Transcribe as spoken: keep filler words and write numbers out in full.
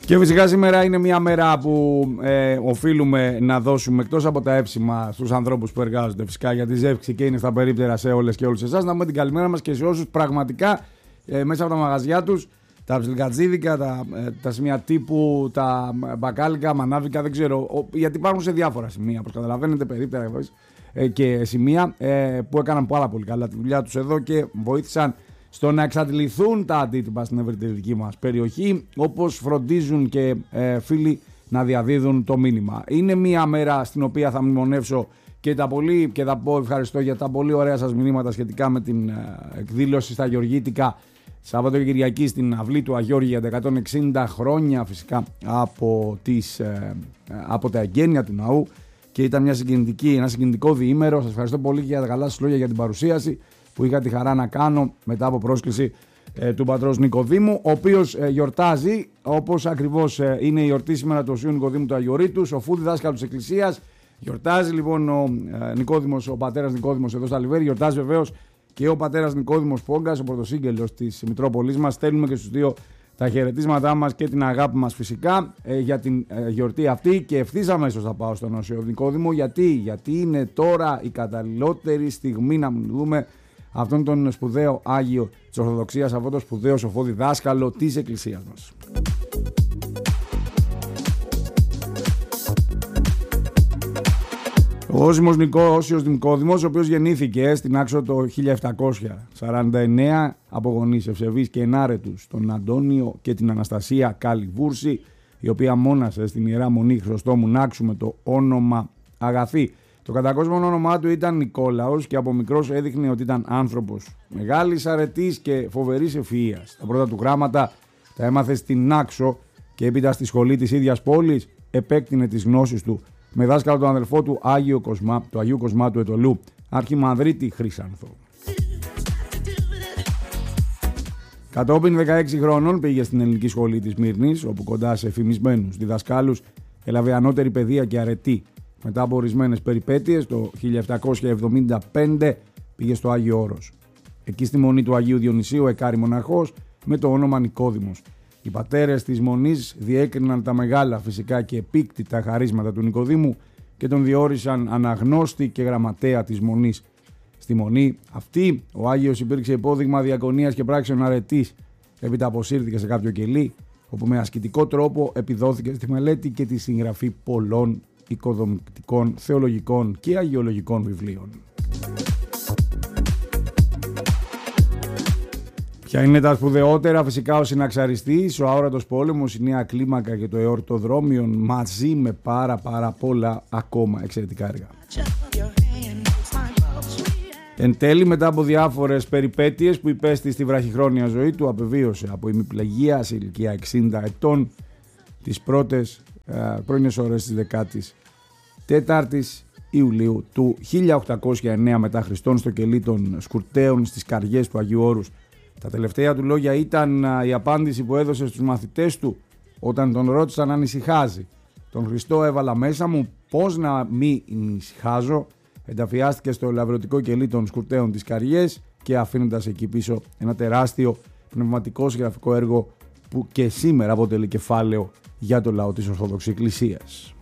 Και φυσικά σήμερα είναι μια μέρα που ε, οφείλουμε να δώσουμε, εκτός από τα έψιμα στους ανθρώπους που εργάζονται φυσικά για τη ζεύξη και είναι στα περίπτερα σε όλες και όλους εσάς, να πούμε την καλημέρα μας και σε όσους πραγματικά ε, μέσα από τα μαγαζιά τους, τα ψιλικατζίδικα, τα, ε, τα σημεία τύπου, τα μπακάλικα, μανάβικα, δεν ξέρω, ο, γιατί υπάρχουν σε διάφορα σημεία, όπως καταλαβαίνετε, περίπτερα ε, και σημεία ε, που έκαναν πάρα πολύ καλά τη δουλειά τους εδώ και βοήθησαν στο να εξαντληθούν τα αντίτυπα στην ευρύτερη δική μας περιοχή, όπως φροντίζουν και ε, φίλοι να διαδίδουν το μήνυμα. Είναι μια μέρα στην οποία θα μνημονεύσω και τα πολύ, και θα πω ευχαριστώ για τα πολύ ωραία σας μηνύματα σχετικά με την ε, εκδήλωση στα Γεωργίτικα Σάββατο και Κυριακή στην αυλή του Αγιώργη για τα εκατόν εξήντα χρόνια φυσικά από, τις, ε, από τα εγγένεια του ναού και ήταν μια συγκινητική, ένα συγκινητικό διήμερο. Σας ευχαριστώ πολύ για τα καλά σας λόγια για την παρουσίαση που είχα τη χαρά να κάνω μετά από πρόσκληση ε, του πατρός Νικοδήμου, ο οποίος ε, γιορτάζει, όπως ακριβώς ε, είναι η γιορτή σήμερα του Οσίου Νικοδήμου του Αγιορείτου, σοφού διδάσκαλου της Εκκλησίας. Γιορτάζει λοιπόν ο ε, Νικόδημος, ο πατέρας Νικόδημος εδώ στα Λιβέρη, γιορτάζει βεβαίως και ο πατέρας Νικόδημος Πόγκας, ο πρωτοσύγγελος της Μητρόπολης μας. Στέλνουμε και στους δύο τα χαιρετίσματά μας και την αγάπη μας φυσικά ε, για την ε, γιορτή αυτή και ευθύς αμέσως θα πάω στον Οσίο Νικόδημο. Γιατί? Γιατί είναι τώρα η καταλληλότερη στιγμή να δούμε αυτόν τον σπουδαίο Άγιο της Ορθοδοξίας, αυτόν τον σπουδαίο σοφό διδάσκαλο της Εκκλησίας μας. Ο Όσιμος Νικό, Όσιος Νικόδημος, ο οποίος γεννήθηκε στην Άξο το χίλια επτακόσια σαράντα εννέα από γονείς ευσεβείς και ενάρετους, τον Αντώνιο και την Αναστασία Καλιβούρση, η οποία μόνασε στην Ιερά Μονή Χρυσοστόμου Νάξου με το όνομα Αγαθή. Το κατακόσμιο όνομά του ήταν Νικόλαος και από μικρός έδειχνε ότι ήταν άνθρωπος μεγάλης αρετής και φοβερής ευφυΐας. Τα πρώτα του γράμματα τα έμαθε στην Νάξο και έπειτα στη σχολή της ίδιας πόλης επέκτηνε τις γνώσεις του με δάσκαλο τον αδελφό του Άγιο Κοσμά, του Αγίου Κοσμά του Ετωλού, Αρχιμανδρίτη Χρύσανθο. Κατόπιν δεκαέξι χρόνων πήγε στην Ελληνική Σχολή της Μύρνης, όπου κοντά σε φημισμένους διδασκάλους έλαβε ανώτερη παιδεία και αρετή. Μετά από ορισμένες περιπέτειες, το χίλια επτακόσια εβδομήντα πέντε πήγε στο Άγιο Όρος. Εκεί στη Μονή του Αγίου Διονυσίου εκάρη μοναχός με το όνομα Νικόδημος. Οι πατέρες της Μονής διέκριναν τα μεγάλα φυσικά και επίκτητα χαρίσματα του Νικοδήμου και τον διόρισαν αναγνώστη και γραμματέα της Μονής. Στη Μονή αυτή ο Άγιος υπήρξε υπόδειγμα διακονίας και πράξεων αρετής. Έπειτα αποσύρθηκε σε κάποιο κελί, όπου με ασκητικό τρόπο επιδόθηκε στη μελέτη και τη συγγραφή πολλών οικοδομητικών, θεολογικών και αγιολογικών βιβλίων. Ποια είναι τα σπουδαιότερα? Φυσικά ο Συναξαριστής, ο Αόρατος Πόλεμος, η Νέα Κλίμακα και το Εορτοδρόμιον, μαζί με πάρα πάρα πολλά ακόμα εξαιρετικά έργα. Εν τέλει, μετά από διάφορες περιπέτειες που υπέστη στη βραχυχρόνια ζωή του, απεβίωσε από ημιπλαγία σε ηλικία εξήντα ετών τις πρώτες ε, πρώιμες ώρες της δεκατέσσερις Ιουλίου του χίλια οκτακόσια εννέα μετά Χριστόν στο κελί των Σκουρτέων στις καριές του Αγίου Όρους. Τα τελευταία του λόγια ήταν η απάντηση που έδωσε στους μαθητές του όταν τον ρώτησαν αν ησυχάζει. Τον Χριστό έβαλα μέσα μου, πώς να μη ησυχάζω? Ενταφιάστηκε στο λαυρωτικό κελί των Σκουρτέων της Καριές και αφήνοντας εκεί πίσω ένα τεράστιο πνευματικό συγγραφικό έργο που και σήμερα αποτελεί κεφάλαιο για το λαό της Ορθόδοξης Εκκλησίας.